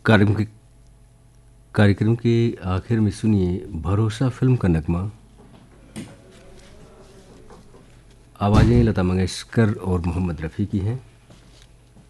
कार्यक्रम के कार्यक्रम के आखिर में सुनिए भरोसा फिल्म का नगमा। आवाज़ें लता मंगेशकर और मोहम्मद रफ़ी की हैं।